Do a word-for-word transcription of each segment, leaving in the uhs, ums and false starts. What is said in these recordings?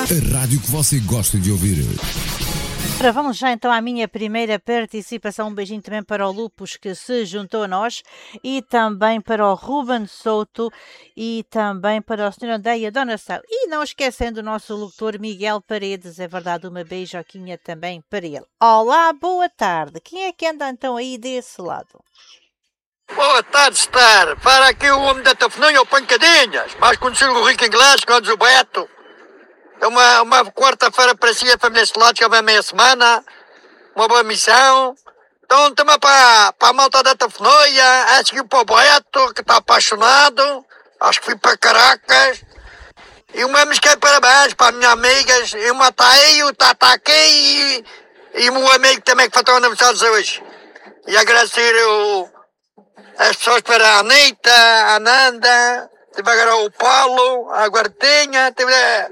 A rádio que você gosta de ouvir. Ora, vamos já então à minha primeira participação. Um beijinho também para o Lupus que se juntou a nós e também para o Ruben Souto e também para o senhor Andeia Donação. E não esquecendo o nosso locutor Miguel Paredes, é verdade, uma beijoquinha também para ele. Olá, boa tarde. Quem é que anda então aí desse lado? Boa tarde, Star. Para aqui o homem da tafoninha ou pancadinhas, mais conhecido o Rico Inglês, que é o Beto. É uma, uma quarta-feira para si, a família Celótica, vai meia semana, uma boa missão. Então também para, para a malta da tafonia, a seguir para o Beto, que está apaixonado, acho que fui para Caracas. E uma me quer parabéns para as minhas amigas, e uma está aí, outra está aqui, e, e o meu amigo também que foi tão aniversário hoje. E agradecer o, as pessoas para a Anitta, a Ananda, tive agora o Paulo, a Guartinha, tive...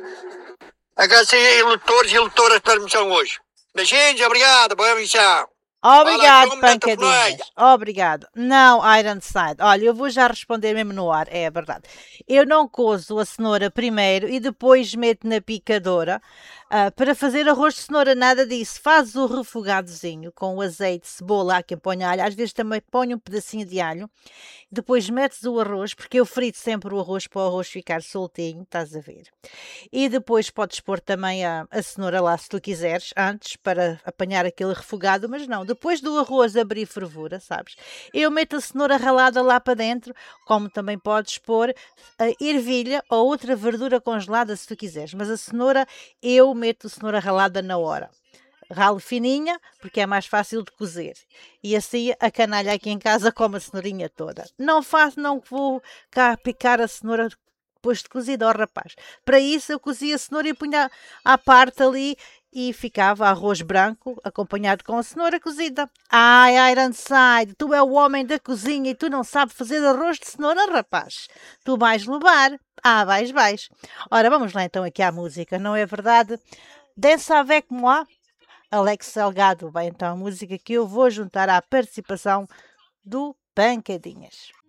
Agradecer a eleitores e eleitoras pela missão hoje. Beijinhos, obrigado, boa missão. Obrigado, pancadinhas. Obrigado. Não, Ironside. Olha, eu vou já responder mesmo no ar, é verdade. Eu não cozo a cenoura primeiro e depois meto na picadora. Uh, para fazer arroz de cenoura, nada disso. Fazes o refogadozinho com o azeite, cebola, há quem ponha alho. Às vezes também põe um pedacinho de alho. Depois metes o arroz, porque eu frito sempre o arroz para o arroz ficar soltinho, estás a ver. E depois podes pôr também a, a cenoura lá, se tu quiseres, antes, para apanhar aquele refogado. Mas não, depois do arroz abrir fervura, sabes? Eu meto a cenoura ralada lá para dentro, como também podes pôr a ervilha ou outra verdura congelada, se tu quiseres. Mas a cenoura, eu meto a cenoura ralada na hora. Ralo fininha, porque é mais fácil de cozer. E assim a canalha aqui em casa come a cenourinha toda. Não faço, não vou cá picar a cenoura depois de cozida, ó rapaz. Para isso eu cozia a cenoura e punha à parte ali e ficava arroz branco acompanhado com a cenoura cozida. Ai, Ironside, tu é o homem da cozinha e tu não sabes fazer arroz de cenoura, rapaz. Tu vais levar. Ah, vais, vais. Ora, vamos lá então aqui à música, não é verdade? Dança avec moi. Alex Salgado, vai então a música que eu vou juntar à participação do Pancadinhas.